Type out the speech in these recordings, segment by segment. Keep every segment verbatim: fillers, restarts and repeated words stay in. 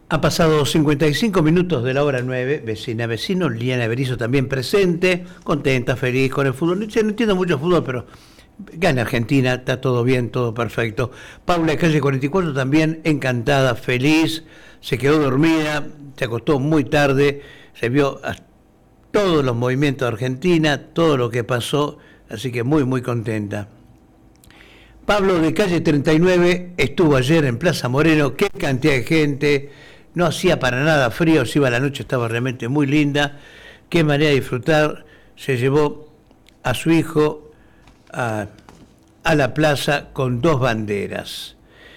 Ha pasado cincuenta y cinco minutos de la hora nueve, vecina, vecino, Liliana Berizo también presente, contenta, feliz con el fútbol. No entiendo mucho fútbol, pero gana Argentina, está todo bien, todo perfecto. Paula de calle cuarenta y cuatro también encantada, feliz, se quedó dormida, se acostó muy tarde, se vio a todos los movimientos de Argentina, todo lo que pasó, así que muy, muy contenta. Pablo de calle treinta y nueve estuvo ayer en Plaza Moreno, qué cantidad de gente, no hacía para nada frío, se iba la noche, estaba realmente muy linda, qué manera de disfrutar, se llevó a su hijo a, a la plaza con dos banderas.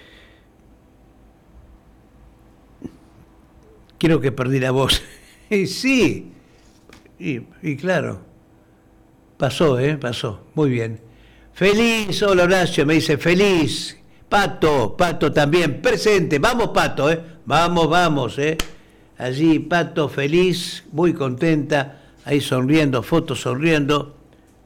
Creo que perdí la voz. Y sí, y, y claro, pasó, ¿eh? Pasó, muy bien. Feliz, hola Horacio, me dice feliz. Pato, Pato también, presente. Vamos, Pato, ¿eh? Vamos, vamos, ¿eh? Allí, Pato, feliz, muy contenta, ahí sonriendo, fotos sonriendo,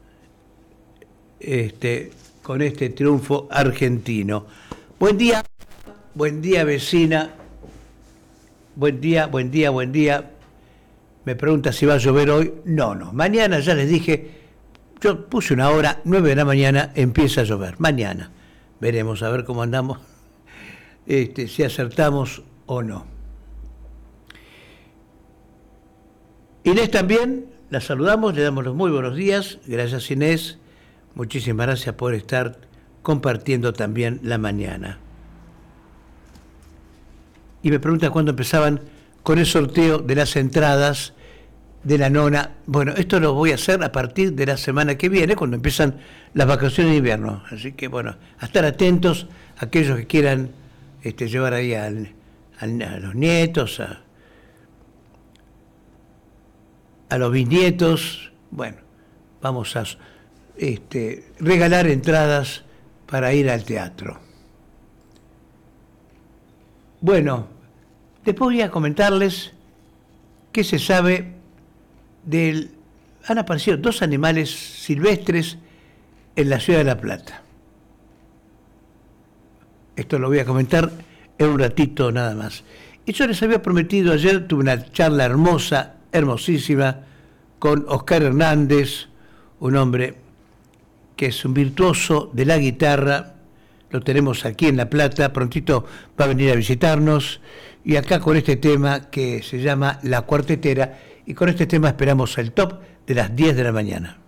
este, con este triunfo argentino. Buen día, buen día, vecina. Buen día, buen día, buen día. Me pregunta si va a llover hoy. No, no. Mañana ya les dije, yo puse una hora, nueve de la mañana, empieza a llover. Mañana. Veremos a ver cómo andamos, este, si acertamos o no. Inés también, la saludamos, le damos los muy buenos días. Gracias, Inés. Muchísimas gracias por estar compartiendo también la mañana. Y me pregunta cuándo empezaban con el sorteo de las entradas de la nona. Bueno, esto lo voy a hacer a partir de la semana que viene, cuando empiezan las vacaciones de invierno. Así que, bueno, a estar atentos a aquellos que quieran este, llevar ahí al, al, a los nietos, a, a los bisnietos. Bueno, vamos a este, regalar entradas para ir al teatro. Bueno, después voy a comentarles qué se sabe del... Han aparecido dos animales silvestres en la ciudad de La Plata. Esto lo voy a comentar en un ratito nada más. Y yo les había prometido ayer, tuve una charla hermosa, hermosísima, con Oscar Hernández, un hombre que es un virtuoso de la guitarra. Lo tenemos aquí en La Plata, prontito va a venir a visitarnos, y acá con este tema que se llama La Cuartetera, y con este tema esperamos el top de las diez de la mañana.